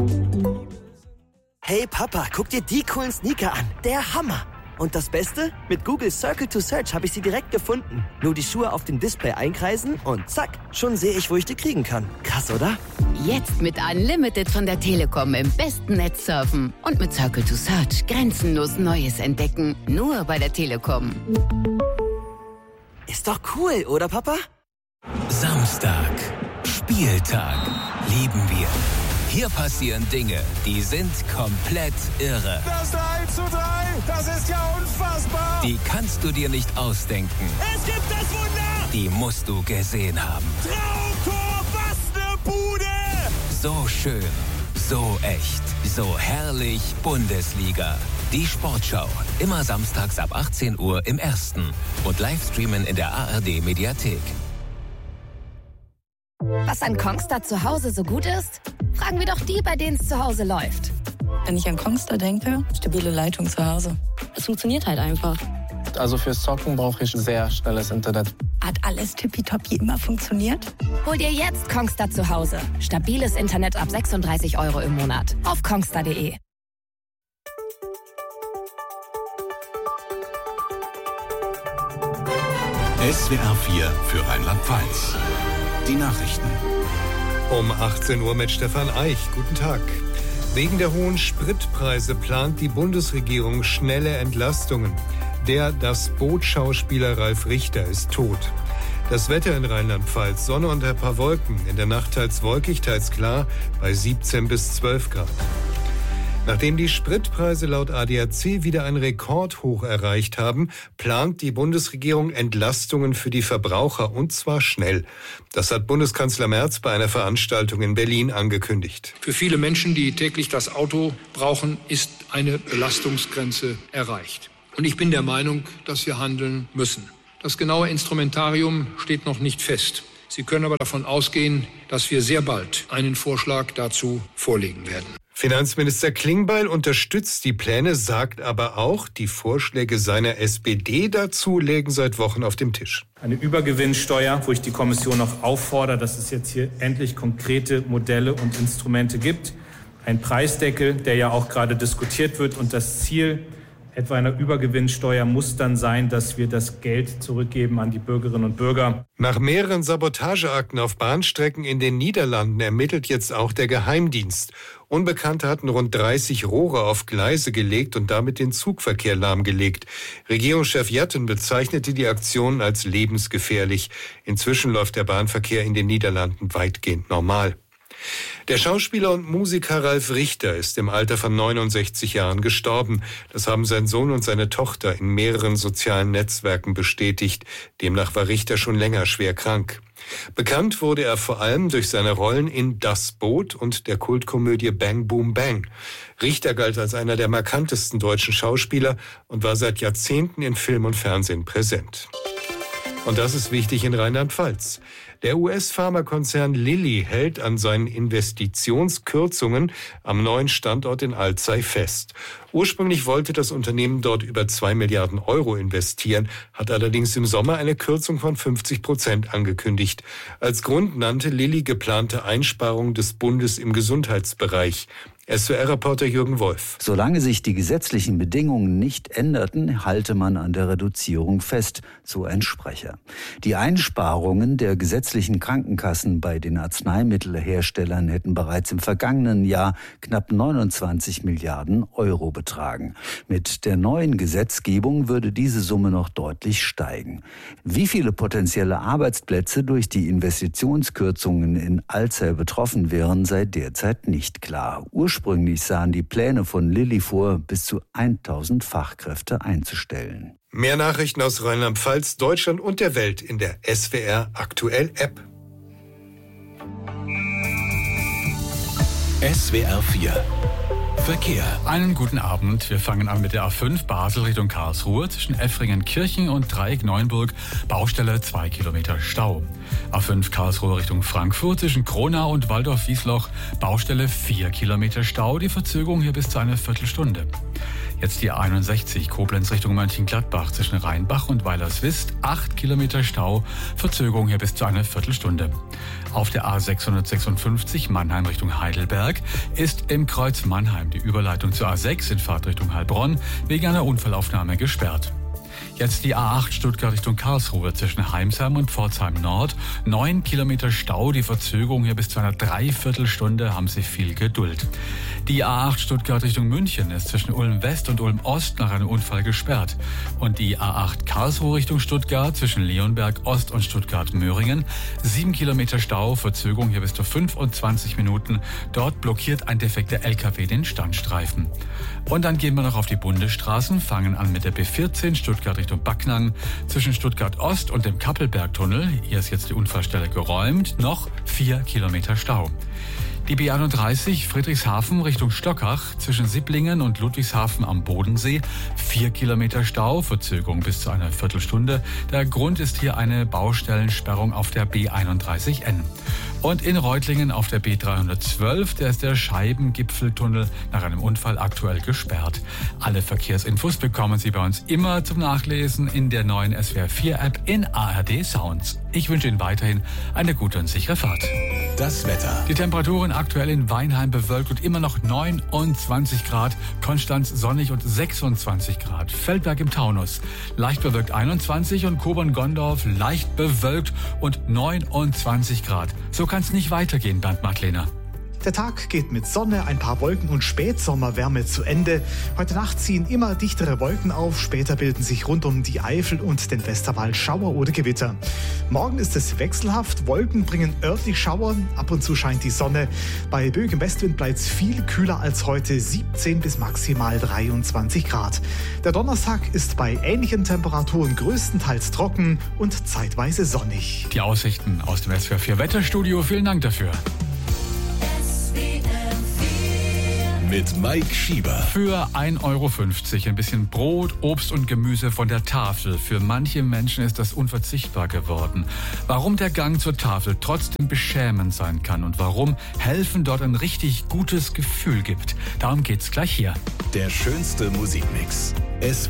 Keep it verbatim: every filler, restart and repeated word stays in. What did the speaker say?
Hey Papa, guck dir die coolen Sneaker an. Der Hammer. Und das Beste? Mit Google Circle to Search habe ich sie direkt gefunden. Nur die Schuhe auf dem Display einkreisen und zack, schon sehe ich, wo ich die kriegen kann. Krass, oder? Jetzt mit Unlimited von der Telekom im besten Netz surfen. Und mit Circle to Search grenzenlos Neues entdecken. Nur bei der Telekom. Ist doch cool, oder Papa? Samstag. Spieltag. Lieben wir. Hier passieren Dinge, die sind komplett irre. Das eins zu drei, das ist ja unfassbar. Die kannst du dir nicht ausdenken. Es gibt das Wunder. Die musst du gesehen haben. Traumtor, was eine Bude. So schön, so echt, so herrlich Bundesliga. Die Sportschau, immer samstags ab achtzehn Uhr im Ersten und Livestreamen in der A R D-Mediathek. Was an Kongstar zu Hause so gut ist? Fragen wir doch die, bei denen es zu Hause läuft. Wenn ich an Kongstar denke, stabile Leitung zu Hause. Es funktioniert halt einfach. Also fürs Zocken brauche ich sehr schnelles Internet. Hat alles tippitoppi immer funktioniert? Hol dir jetzt Kongstar zu Hause. Stabiles Internet ab sechsunddreißig Euro im Monat. Auf kongstar punkt de. S W R vier für Rheinland-Pfalz. Die Nachrichten. Um achtzehn Uhr mit Stefan Eich. Guten Tag. Wegen der hohen Spritpreise plant die Bundesregierung schnelle Entlastungen. Der Das Boot-Schauspieler Ralf Richter ist tot. Das Wetter in Rheinland-Pfalz, Sonne und ein paar Wolken. In der Nacht teils wolkig, teils klar, bei siebzehn bis zwölf Grad. Nachdem die Spritpreise laut A D A C wieder ein Rekordhoch erreicht haben, plant die Bundesregierung Entlastungen für die Verbraucher, und zwar schnell. Das hat Bundeskanzler Merz bei einer Veranstaltung in Berlin angekündigt. Für viele Menschen, die täglich das Auto brauchen, ist eine Belastungsgrenze erreicht. Und ich bin der Meinung, dass wir handeln müssen. Das genaue Instrumentarium steht noch nicht fest. Sie können aber davon ausgehen, dass wir sehr bald einen Vorschlag dazu vorlegen werden. Finanzminister Klingbeil unterstützt die Pläne, sagt aber auch, die Vorschläge seiner S P D dazu liegen seit Wochen auf dem Tisch. Eine Übergewinnsteuer, wo ich die Kommission noch auffordere, dass es jetzt hier endlich konkrete Modelle und Instrumente gibt. Ein Preisdeckel, der ja auch gerade diskutiert wird, und das Ziel etwa einer Übergewinnsteuer muss dann sein, dass wir das Geld zurückgeben an die Bürgerinnen und Bürger. Nach mehreren Sabotageakten auf Bahnstrecken in den Niederlanden ermittelt jetzt auch der Geheimdienst. Unbekannte hatten rund dreißig Rohre auf Gleise gelegt und damit den Zugverkehr lahmgelegt. Regierungschef Jatten bezeichnete die Aktion als lebensgefährlich. Inzwischen läuft der Bahnverkehr in den Niederlanden weitgehend normal. Der Schauspieler und Musiker Ralf Richter ist im Alter von neunundsechzig Jahren gestorben. Das haben sein Sohn und seine Tochter in mehreren sozialen Netzwerken bestätigt. Demnach war Richter schon länger schwer krank. Bekannt wurde er vor allem durch seine Rollen in Das Boot und der Kultkomödie Bang Boom Bang. Richter galt als einer der markantesten deutschen Schauspieler und war seit Jahrzehnten in Film und Fernsehen präsent. Und das ist wichtig in Rheinland-Pfalz. Der U S-Pharmakonzern Lilly hält an seinen Investitionskürzungen am neuen Standort in Alzey fest. Ursprünglich wollte das Unternehmen dort über zwei Milliarden Euro investieren, hat allerdings im Sommer eine Kürzung von fünfzig Prozent angekündigt. Als Grund nannte Lilly geplante Einsparungen des Bundes im Gesundheitsbereich. S W R-Reporter Jürgen Wolf. Solange sich die gesetzlichen Bedingungen nicht änderten, halte man an der Reduzierung fest, so ein Sprecher. Die Einsparungen der gesetzlichen Krankenkassen bei den Arzneimittelherstellern hätten bereits im vergangenen Jahr knapp neunundzwanzig Milliarden Euro betragen. Mit der neuen Gesetzgebung würde diese Summe noch deutlich steigen. Wie viele potenzielle Arbeitsplätze durch die Investitionskürzungen in Alzey betroffen wären, sei derzeit nicht klar. Ursprünglich sahen die Pläne von Lilly vor, bis zu tausend Fachkräfte einzustellen. Mehr Nachrichten aus Rheinland-Pfalz, Deutschland und der Welt in der S W R Aktuell App. S W R vier Verkehr. Einen guten Abend. Wir fangen an mit der A fünf Basel Richtung Karlsruhe zwischen Effringen-Kirchen und Dreieck-Neuenburg. Baustelle zwei Kilometer Stau. A fünf Karlsruhe Richtung Frankfurt zwischen Kronau und Waldorf-Wiesloch. Baustelle vier Kilometer Stau. Die Verzögerung hier bis zu einer Viertelstunde. Jetzt die A einundsechzig, Koblenz Richtung Mönchengladbach zwischen Rheinbach und Weilerswist. acht Kilometer Stau, Verzögerung hier bis zu einer Viertelstunde. Auf der A sechshundertsechsundfünfzig Mannheim Richtung Heidelberg ist im Kreuz Mannheim die Überleitung zur A sechs in Fahrtrichtung Heilbronn wegen einer Unfallaufnahme gesperrt. Jetzt die A acht Stuttgart Richtung Karlsruhe zwischen Heimsheim und Pforzheim Nord. Neun Kilometer Stau, die Verzögerung hier bis zu einer Dreiviertelstunde, haben Sie viel Geduld. Die A acht Stuttgart Richtung München ist zwischen Ulm West und Ulm Ost nach einem Unfall gesperrt. Und die A acht Karlsruhe Richtung Stuttgart zwischen Leonberg Ost und Stuttgart Möhringen. Sieben Kilometer Stau, Verzögerung hier bis zu fünfundzwanzig Minuten. Dort blockiert ein defekter L K W den Standstreifen. Und dann gehen wir noch auf die Bundesstraßen, fangen an mit der B vierzehn Stuttgart Richtung Backnang zwischen Stuttgart Ost und dem Kappelbergtunnel. Hier ist jetzt die Unfallstelle geräumt. Noch vier Kilometer Stau. Die B einunddreißig Friedrichshafen Richtung Stockach zwischen Sipplingen und Ludwigshafen am Bodensee. Vier Kilometer Stau, Verzögerung bis zu einer Viertelstunde. Der Grund ist hier eine Baustellensperrung auf der B einunddreißig N. Und in Reutlingen auf der B dreihundertzwölf, der ist der Scheibengipfeltunnel nach einem Unfall aktuell gesperrt. Alle Verkehrsinfos bekommen Sie bei uns immer zum Nachlesen in der neuen S W R vier App in A R D Sounds. Ich wünsche Ihnen weiterhin eine gute und sichere Fahrt. Das Wetter. Die Temperaturen aktuell in Weinheim bewölkt und immer noch neunundzwanzig Grad, Konstanz sonnig und sechsundzwanzig Grad, Feldberg im Taunus leicht bewölkt einundzwanzig und Kobern-Gondorf leicht bewölkt und neunundzwanzig Grad. So kann es nicht weitergehen, Bernd Madlener. Der Tag geht mit Sonne, ein paar Wolken und Spätsommerwärme zu Ende. Heute Nacht ziehen immer dichtere Wolken auf. Später bilden sich rund um die Eifel und den Westerwald Schauer oder Gewitter. Morgen ist es wechselhaft. Wolken bringen örtlich Schauer. Ab und zu scheint die Sonne. Bei böigem Westwind bleibt es viel kühler als heute, siebzehn bis maximal dreiundzwanzig Grad. Der Donnerstag ist bei ähnlichen Temperaturen größtenteils trocken und zeitweise sonnig. Die Aussichten aus dem S W R vier Wetterstudio. Vielen Dank dafür. Mit Mike Schieber. Für ein Euro fünfzig ein bisschen Brot, Obst und Gemüse von der Tafel. Für manche Menschen ist das unverzichtbar geworden. Warum der Gang zur Tafel trotzdem beschämend sein kann und warum helfen dort ein richtig gutes Gefühl gibt. Darum geht's gleich hier. Der schönste Musikmix. S W R